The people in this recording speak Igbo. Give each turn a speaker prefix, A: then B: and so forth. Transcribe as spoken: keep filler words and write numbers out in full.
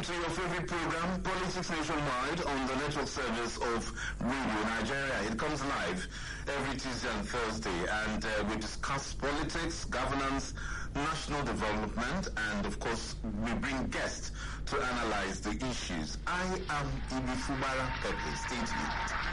A: to your favorite program, Politics Nationwide, on the network service of Radio Nigeria. It comes live every Tuesday and Thursday, and uh, we discuss politics, governance, national development, and of course, we bring guests to analyze the issues. I am Ibi Fubara Pepe. Stay tuned.